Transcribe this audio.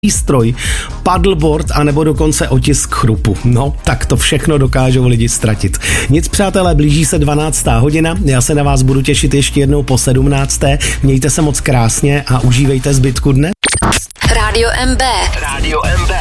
stroj, paddleboard a nebo dokonce otisk chrupu. No, tak to všechno dokážou lidi ztratit. Nic, přátelé, blíží se 12. hodina, já se na vás budu těšit ještě jednou po 17. Mějte se moc krásně a užívejte zbytku dne. Rádio MB.